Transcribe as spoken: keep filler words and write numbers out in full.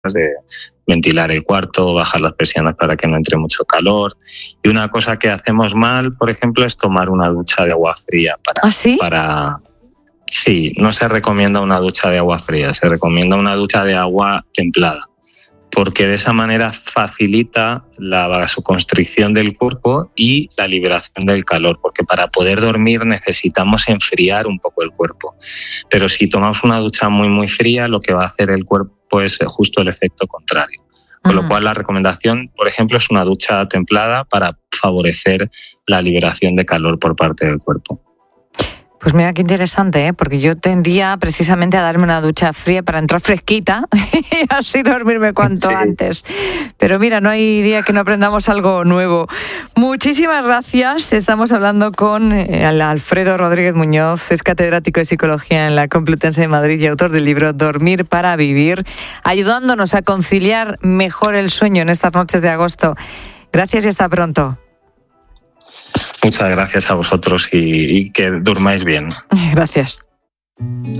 de ventilar el cuarto, bajar las persianas para que no entre mucho calor. Y una cosa que hacemos mal, por ejemplo, es tomar una ducha de agua fría. Para, ¿Ah, sí? Para... Sí, no se recomienda una ducha de agua fría, se recomienda una ducha de agua templada, porque de esa manera facilita la vasoconstricción del cuerpo y la liberación del calor, porque para poder dormir necesitamos enfriar un poco el cuerpo. Pero si tomamos una ducha muy muy fría, lo que va a hacer el cuerpo es justo el efecto contrario. Con lo cual la recomendación, por ejemplo, es una ducha templada para favorecer la liberación de calor por parte del cuerpo. Pues mira qué interesante, ¿eh? Porque yo tendía precisamente a darme una ducha fría para entrar fresquita y así dormirme cuanto sí. antes. Pero mira, no hay día que no aprendamos algo nuevo. Muchísimas gracias. Estamos hablando con Alfredo Rodríguez Muñoz, es catedrático de Psicología en la Complutense de Madrid y autor del libro Dormir para Vivir, ayudándonos a conciliar mejor el sueño en estas noches de agosto. Gracias y hasta pronto. Muchas gracias a vosotros y, y que durmáis bien. Gracias.